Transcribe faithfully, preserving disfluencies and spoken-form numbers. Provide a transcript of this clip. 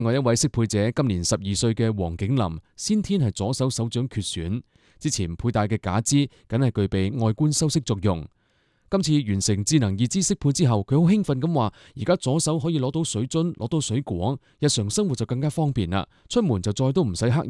另外一位適配者今年十二歲嘅黃景林，先天係左手手掌缺損，之前佩戴嘅假肢僅係具備外觀修飾作用。今次完成智能義肢適配之後，佢好興奮咁話：而家左手可以攞到水樽、攞到水果，日常生活就更加方便啦。出門就再都唔使刻